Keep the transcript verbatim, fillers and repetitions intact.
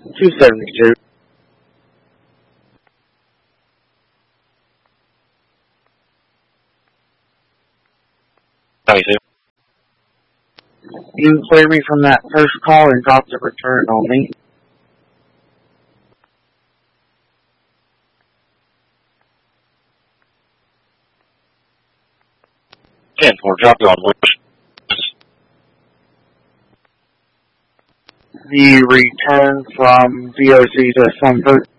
two seventy-two. ninety-two. You can clear me from that first call and drop the return on me. ten four, drop you on which? The return from V O C to Sunford.